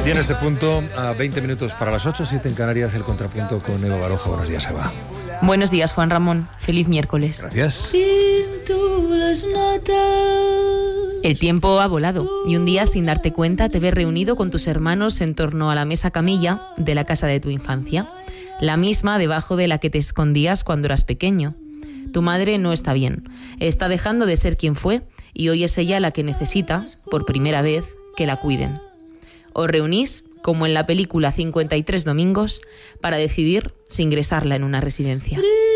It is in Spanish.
Y en este punto, a 20 minutos para las 8, 7 en Canarias, el contrapunto con Eva Baroja. Buenos días, Eva. Buenos días, Juan Ramón. Feliz miércoles. Gracias. El tiempo ha volado y un día, sin darte cuenta, te ves reunido con tus hermanos en torno a la mesa camilla de la casa de tu infancia, la misma debajo de la que te escondías cuando eras pequeño. Tu madre no está bien, está dejando de ser quien fue y hoy es ella la que necesita, por primera vez, que la cuiden. Os reunís, como en la película 53 domingos, para decidir si ingresarla en una residencia.